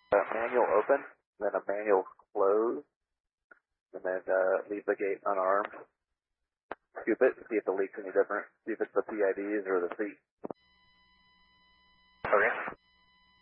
manual open, then a manual close, and then leave the gate unarmed. Scoop it, see if the leak's any different, see if it's the PIDs or the seat.